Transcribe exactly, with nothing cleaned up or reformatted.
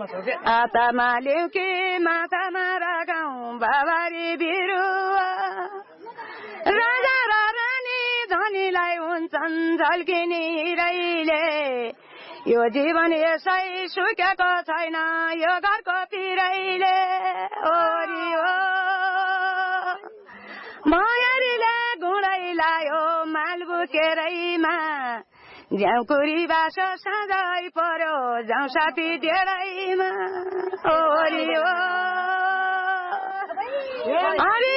आतामा ल्याउकी माथामा रागाउँ बाबारी बिरुवा राजा र रानी धनीलाई हुन्छन् झल्किने हिरैले यो जीवन यसै सुकेको छैन यो घरको पिरैले ओरी हो मयरीले गुँडै लायो माल बुकेरैमा झ्याउकुरी बासो साँझै पर्यो जाउँ साथी डेढैमा ओरी हो